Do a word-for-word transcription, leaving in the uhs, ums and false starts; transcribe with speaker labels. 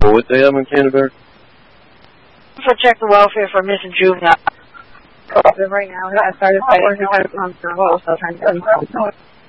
Speaker 1: what they have in Canterbury?
Speaker 2: For check the welfare for missing juvenile.
Speaker 3: Right now, I started fighting her months ago, so trying to